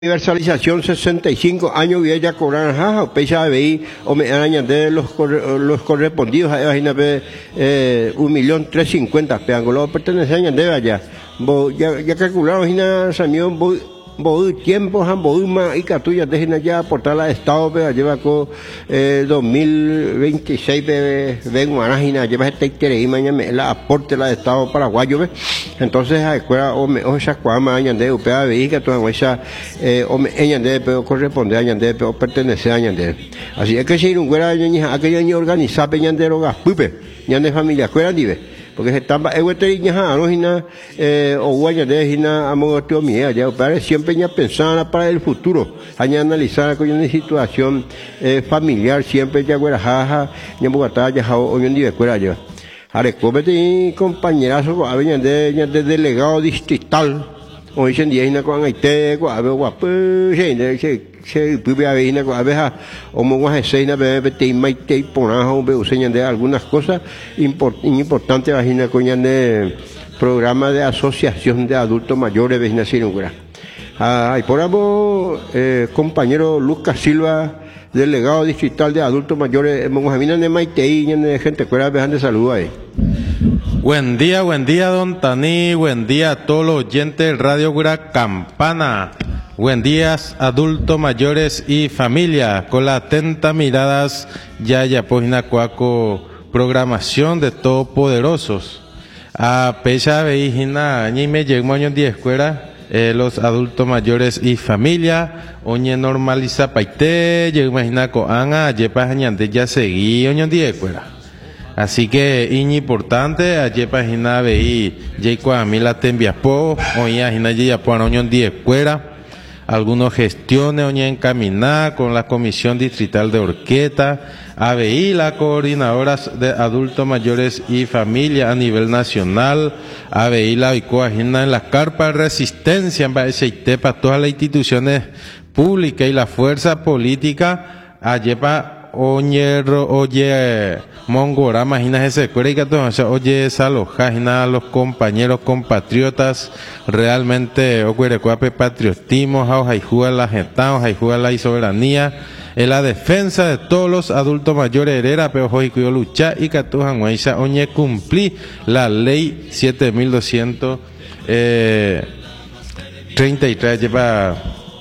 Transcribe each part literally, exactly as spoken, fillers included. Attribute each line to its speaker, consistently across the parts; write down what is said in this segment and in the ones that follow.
Speaker 1: Universalización sesenta y cinco años y ella cobrar jaja o pesa de o me añadir los los correspondidos a ella eh, un millón tres cincuenta peango lo pertenece a añadir allá ya ya calcularon hina samión bo tiempo han bo ma y catuya dejen allá aportar al estado pero lleva con eh, dos mil veintiséis ven guarajina lleva este quiere mañana la aporte la estado paraguayo entonces a escuela o me o esa cuama añade upea veíga toda esa eh, o me añade pero corresponde añade pero pertenece a añade así es que si un güera ña aquella ña organiza peñandero gaspupe ñande familia escuela dive porque se están egueteriñas a los hina eh, o guayas de hina amogoteo mía ya para siempre ya pensar para el futuro aña analizar con una situación eh, familiar siempre ya güera jaja ya bogotá ya hoy en día escuela ya arecóbete compañerazo a veña de de delegado distrital hoy en día hina con aite gua be guapo se se se puede haber hina con abeja o mongas seina be te mai te pona o be useñan de algunas cosas import, importantes vagina con de programa de asociación de adultos mayores vecina sinugura ay por amo eh, compañero Lucas Silva delegado distrital de adultos mayores mongas de maite y de gente cuera vejan de salud ahí.
Speaker 2: Buen día, buen día, don Tani. Buen día a todos los oyentes del Radio Gura Campana. Buen día, adultos mayores y familia. Con la atenta miradas, ya ya página cuaco programación de todopoderosos. A pesar de hijina, ni me llegó años de escuela, eh, los adultos mayores y familia. Oñe normaliza paite, yo imagina ko anga, yepa añante ya seguí años de escuela. Así que es importante ayer página veí yeco a mí la tembiapo oña hina ya por año de escuela algunas gestiones oña encaminar con la comisión distrital de Orqueta a veí la coordinadora de adultos mayores y familia a nivel nacional a veí la icoagina en la carpa de resistencia en Baeseite para todas las instituciones públicas y la fuerza política ayer pa oye oye mongora imagina ese cuerica oye salojajina a los compañeros compatriotas realmente ocuerecuape patriotismo jaujaijuga la gesta jaujaijuga la soberanía en la defensa de todos los adultos mayores herera pero hoy cuyo lucha y catujan guaisa oñe cumplí la ley siete mil doscientos treinta y tres lleva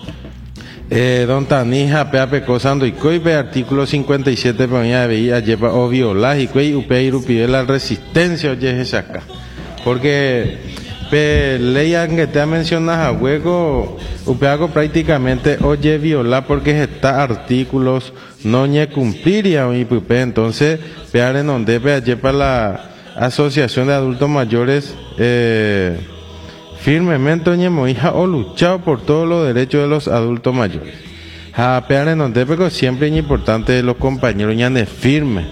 Speaker 2: Eh, don Tanija, pea pecosando y coipe artículo cincuenta y siete ponía veía lleva o violar y coi upe irupide la resistencia oye esa acá. Porque pe leyan que te ha mencionado a hueco upeago prácticamente oye violar porque está artículos no ñe cumpliría y pupe entonces pear en donde pe lleva la asociación de adultos mayores eh firmemente oñemo hija o luchado por todos los derechos de los adultos mayores. Ja pear en donde pero siempre es importante los compañeros ñane firme.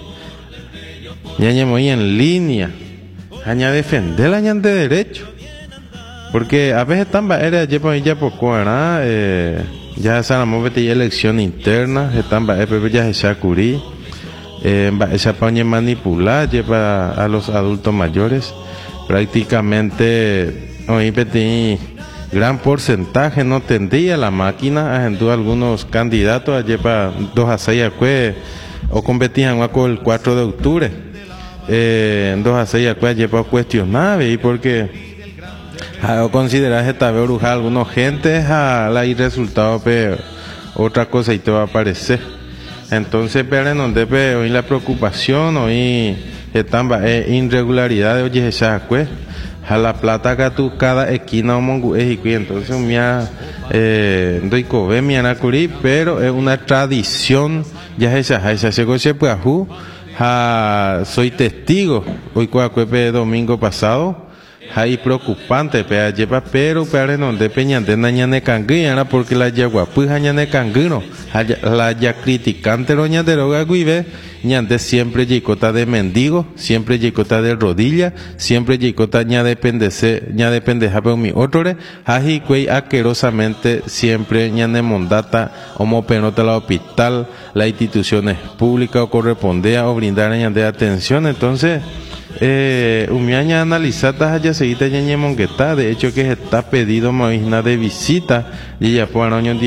Speaker 2: Ñañemo en línea. Aña defender la ñan de derecho. Porque a veces están baeres lleva ya poco, ¿verdad? Eh, ya sabemos que hay elección interna, están baeres ya se sacurí. Eh, esa paña manipular lleva a los adultos mayores prácticamente hoy pedí gran porcentaje no tendría la máquina agendó algunos candidatos a llevar dos a seis acue o competían con el cuatro de octubre eh, dos a seis acue lleva cuestionar y porque a considerar que tal vez orujar algunos gentes a la y resultado pero otra cosa y te va a aparecer entonces pero en donde hoy la preocupación hoy están eh, irregularidades oye esa acue a la plata que tú cada esquina o mongu y entonces mía eh doy cobe mi anacuri pero es una tradición ya esa esa se coche pues a soy testigo hoy cuacuepe domingo pasado hay preocupante pe lleva pero pero no de peñante nañane canguina porque la yagua pues añane canguino la ya criticante roña de roga guive ñande siempre yicota de mendigo siempre yicota de rodilla siempre yicota ña dependece ña dependeja pero mi otro aji cuei aquerosamente siempre ñane mondata homo penota la hospital las instituciones públicas o correspondea o brindar ñande atención entonces Eh, Umiaña analizata ya seguita ya mongueta, de hecho que está pedido maízna de visita y ya por año